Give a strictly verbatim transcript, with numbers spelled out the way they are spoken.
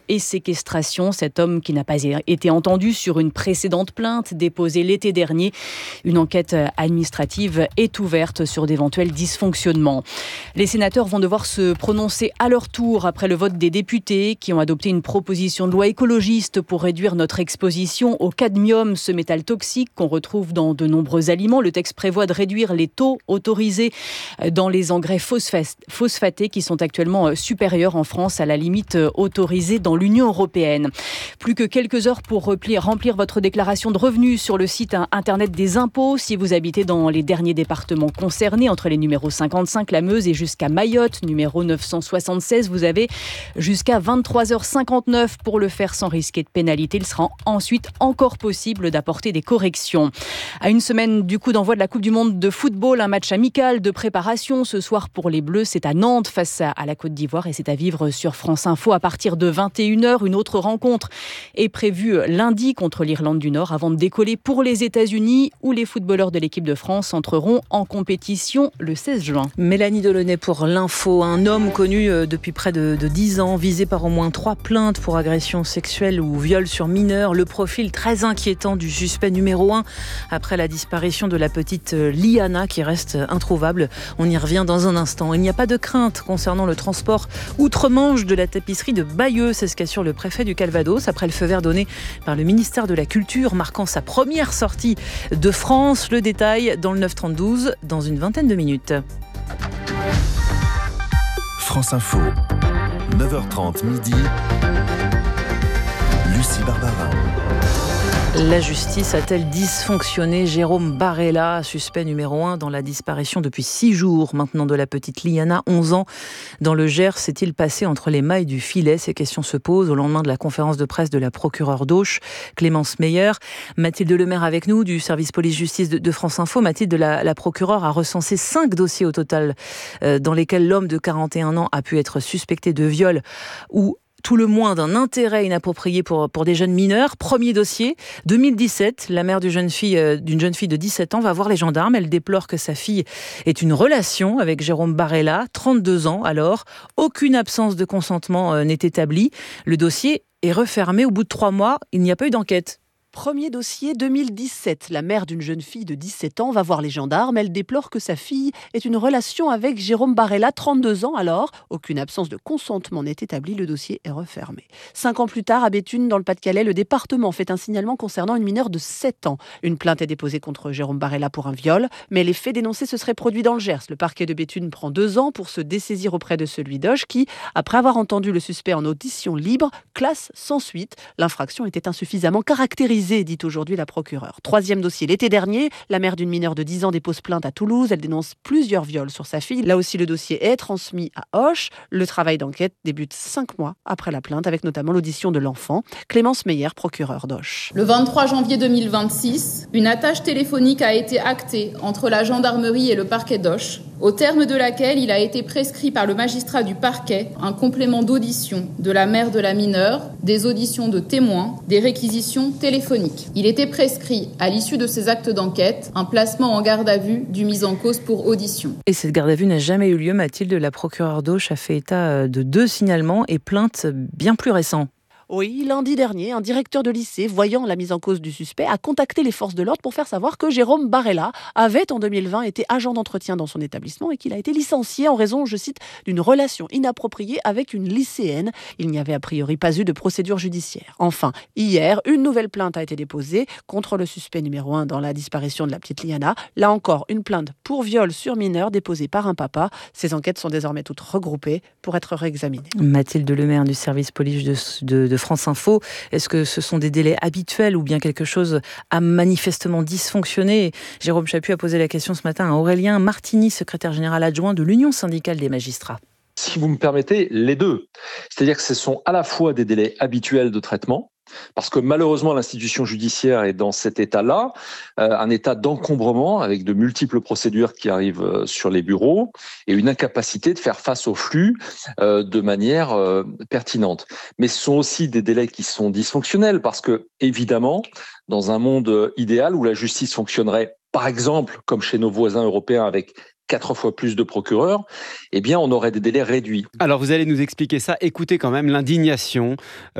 et séquestration. Cet homme qui n'a pas été entendu sur une précédente plainte déposée l'été dernier. Une enquête administrative est ouverte sur d'éventuels dysfonctionnements. Les sénateurs vont devoir se prononcer à leur tour après le vote des députés qui ont adopté une proposition de loi écologiste pour réduire notre exposition au cadmium, ce métal toxique qu'on retrouve dans de nombreux aliments. Le texte prévoit de réduire les taux autorisés dans les engrais phosphatés qui sont actuellement supérieurs en France à la limite autorisée dans l'Union européenne. Plus que quelques heures pour remplir votre déclaration de revenus sur le site internet des impôts si vous habitez dans les derniers départements concernés, entre les numéros cinquante-cinq, la Meuse et jusqu'à Mayotte, numéro neuf cent soixante-seize. Vous avez jusqu'à vingt-trois heures cinquante-neuf pour le faire sans risquer de pénalité. Il sera ensuite encore possible d'apporter des corrections. À une semaine du coup d'envoi de la Coupe du Monde de football, un match amical de préparation ce soir pour les Bleus. C'est à Nantes face à la Côte d'Ivoire et c'est à vivre sur France Info à partir de vingt et une heures. Une autre rencontre est prévue lundi contre l'Irlande du Nord avant de décoller pour les États-Unis où les footballeurs de l'équipe de France entreront en compétition le seize juin. Mélanie Delaunay pour l'info. Un homme connu depuis près de, de dix ans, visé par au moins trois plaintes pour agression sexuelle ou viol sur mineur. Le profil très inquiétant du suspect numéro un après la disparition de la petite Liana qui reste introuvable. On y revient dans un instant. Il n'y a pas de crainte concernant le transport outre-Manche de la tapisserie de Bayeux. C'est ce qu'assure le préfet du Calvados après le feu vert donné par le ministère de la Culture, marquant sa première sortie de France. Le détail dans le neuf trente-douze dans une vingtaine de minutes. France Info, neuf heures trente midi. Lucie Barbara. La justice a-t-elle dysfonctionné? Jérôme Barella, suspect numéro un dans la disparition depuis six jours maintenant de la petite Liana, onze ans. Dans le Gers, s'est-il passé entre les mailles du filet? Ces questions se posent au lendemain de la conférence de presse de la procureure d'Auch, Clémence Meyer. Mathilde Lemaire avec nous du service police-justice de, de France Info. Mathilde, la, la procureure a recensé cinq dossiers au total euh, dans lesquels l'homme de quarante et un ans a pu être suspecté de viol ou tout le moins d'un intérêt inapproprié pour, pour des jeunes mineurs. Premier dossier, deux mille dix-sept, la mère d'une jeune fille, euh, d'une jeune fille de dix-sept ans va voir les gendarmes. Elle déplore que sa fille ait une relation avec Jérôme Barella, trente-deux ans alors. Aucune absence de consentement euh, n'est établie. Le dossier est refermé au bout de trois mois. Il n'y a pas eu d'enquête. Premier dossier, deux mille dix-sept. La mère d'une jeune fille de dix-sept ans va voir les gendarmes. Elle déplore que sa fille ait une relation avec Jérôme Barella, trente-deux ans alors. Aucune absence de consentement n'est établie. Le dossier est refermé. Cinq ans plus tard, à Béthune, dans le Pas-de-Calais, le département fait un signalement concernant une mineure de sept ans. Une plainte est déposée contre Jérôme Barella pour un viol, mais les faits dénoncés se seraient produits dans le Gers. Le parquet de Béthune prend deux ans pour se dessaisir auprès de celui d'Auch qui, après avoir entendu le suspect en audition libre, classe sans suite. L'infraction était insuffisamment caractérisée, dit aujourd'hui la procureure. Troisième dossier, l'été dernier, la mère d'une mineure de dix ans dépose plainte à Toulouse. Elle dénonce plusieurs viols sur sa fille. Là aussi, le dossier est transmis à Auch. Le travail d'enquête débute cinq mois après la plainte, avec notamment l'audition de l'enfant. Clémence Meyer, procureure d'Auch. Le vingt-trois janvier deux mille vingt-six, une attache téléphonique a été actée entre la gendarmerie et le parquet d'Auch, au terme de laquelle il a été prescrit par le magistrat du parquet un complément d'audition de la mère de la mineure, des auditions de témoins, des réquisitions téléphoniques. Il était prescrit, à l'issue de ces actes d'enquête, un placement en garde à vue du mis en cause pour audition. Et cette garde à vue n'a jamais eu lieu. Mathilde, la procureure d'Auch a fait état de deux signalements et plaintes bien plus récents. Oui, lundi dernier, un directeur de lycée, voyant la mise en cause du suspect, a contacté les forces de l'ordre pour faire savoir que Jérôme Barella avait en deux mille vingt été agent d'entretien dans son établissement et qu'il a été licencié en raison, je cite, d'une relation inappropriée avec une lycéenne. Il n'y avait a priori pas eu de procédure judiciaire. Enfin, hier, une nouvelle plainte a été déposée contre le suspect numéro un dans la disparition de la petite Liana. Là encore, une plainte pour viol sur mineur déposée par un papa. Ces enquêtes sont désormais toutes regroupées pour être réexaminées. Mathilde Lemaire du service police de, de, de France Info. Est-ce que ce sont des délais habituels ou bien quelque chose a manifestement dysfonctionné? Jérôme Chaput a posé la question ce matin à Aurélien Martini, secrétaire général adjoint de l'Union syndicale des magistrats. Si vous me permettez, les deux. C'est-à-dire que ce sont à la fois des délais habituels de traitement, parce que malheureusement l'institution judiciaire est dans cet état-là, euh, un état d'encombrement avec de multiples procédures qui arrivent euh, sur les bureaux et une incapacité de faire face au flux euh, de manière euh, pertinente. Mais ce sont aussi des délais qui sont dysfonctionnels parce que évidemment, dans un monde idéal où la justice fonctionnerait, par exemple, comme chez nos voisins européens avec quatre fois plus de procureurs, eh bien, on aurait des délais réduits. Alors, vous allez nous expliquer ça. Écoutez quand même l'indignation